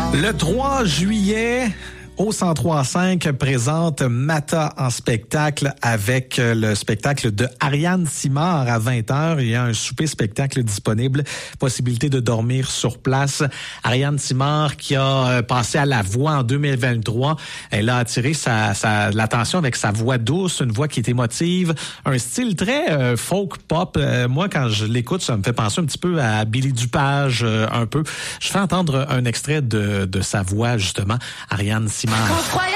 Le 3 juillet, au 103.5 présente Mata en spectacle avec le spectacle de Ariane Simard à 20h. Il y a un souper-spectacle disponible, possibilité de dormir sur place. Ariane Simard qui a passé à la voix en 2023. Elle a attiré l'attention avec sa voix douce, une voix qui est émotive, un style très folk pop. Moi, quand je l'écoute, ça me fait penser un petit peu à Billy Dupage, un peu. Je fais entendre un extrait de sa voix, justement, Ariane Simard. On se croyait